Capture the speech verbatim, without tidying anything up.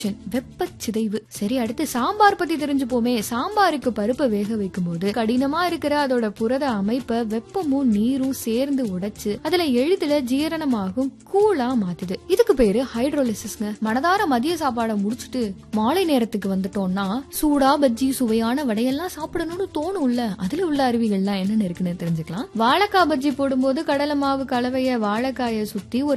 வெப்ப சிதைவு. சரி, அடுத்து சாம்பார் பத்தி தெரிஞ்சு போமே. சாம்பாருக்கு பருப்பை வேக வைக்கும் போது கடினமா இருக்கிற அதோட புரத அமைப்பை வெப்பமும் நீரும் சேர்ந்து உடைச்சு அதுல எளிதில ஜீரணமாகும் கூழா மாத்துது. இதுக்கு பேரு ஹைட்ரோலிசிஸ்ங்க. மனதார மதிய சாப்பாடை முடிச்சுட்டு மாலை நேரத்துக்கு வந்துட்டோம்னா சூடா பஜ்ஜி சுவையான வடையெல்லாம் சாப்பிடணும்னு தோணும்ல. அதுல உள்ள அருவிகள்லாம் என்னன்னு இருக்குன்னு தெரிஞ்சுக்கலாம். வாழைக்காய் பஜ்ஜி போடும்போது கடலை மாவு கலவைய வாழைக்காய சுத்தி ஒரு